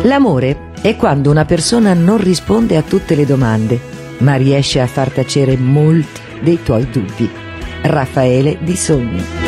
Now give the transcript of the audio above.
L'amore è quando una persona non risponde a tutte le domande, ma riesce a far tacere molti dei tuoi dubbi. Raffaele Di Sogni.